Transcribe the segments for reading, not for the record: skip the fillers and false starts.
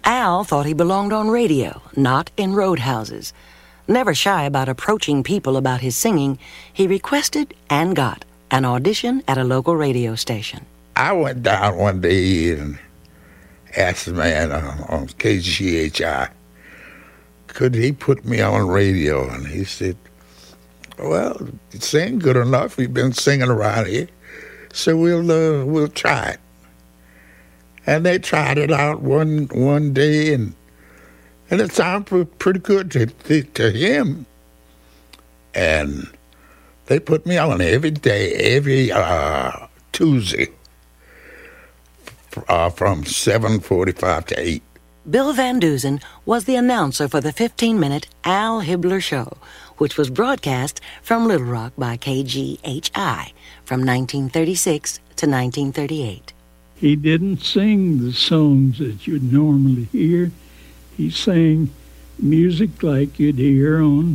Al thought he belonged on radio, not in roadhouses. Never shy about approaching people about his singing, he requested and got an audition at a local radio station. I went down one day and asked the man on KGHI, could he put me on radio? And he said, well, you sing good enough. You've been singing around here, so we'll try it. And they tried it out one day, and it sounded pretty good to him. And they put me on every day, every Tuesday, from 7:45 to 8. Bill Van Dusen was the announcer for the 15-minute Al Hibbler Show, which was broadcast from Little Rock by KGHI from 1936 to 1938. He didn't sing the songs that you'd normally hear. He sang music like you'd hear on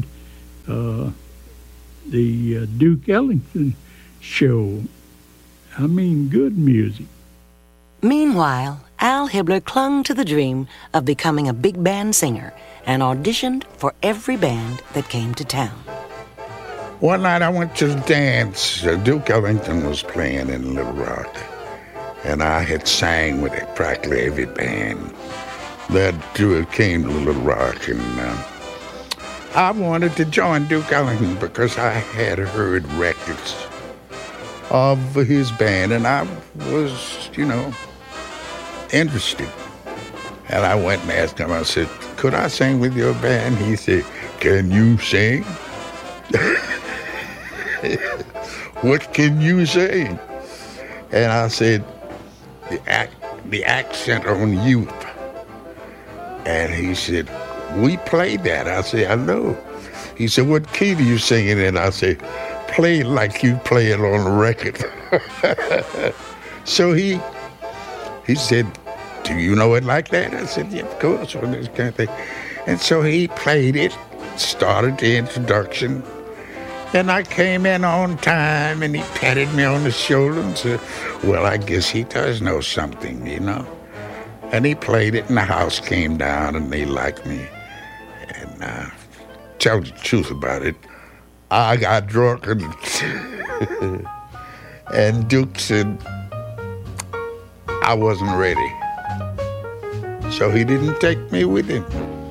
the Duke Ellington show. I mean, good music. Meanwhile, Al Hibbler clung to the dream of becoming a big band singer and auditioned for every band that came to town. One night I went to the dance. Duke Ellington was playing in Little Rock, and I had sang with practically every band that came to Little Rock. And I wanted to join Duke Ellington because I had heard records of his band, and I was, interested. And I went and asked him, I said, could I sing with your band? He said, can you sing? What can you sing? And I said, the accent on youth. And he said, we played that. I said, I know. He said, what key do you sing it in? I said, play it like you play it on the record. So he said, do you know it like that? I said, yeah, of course, well, this kind of thing. And so he played it, started the introduction, and I came in on time, and he patted me on the shoulder and said, well, I guess he does know something, And he played it, and the house came down, and they liked me. And tell the truth about it, I got drunk, and Duke said I wasn't ready. So he didn't take me with him.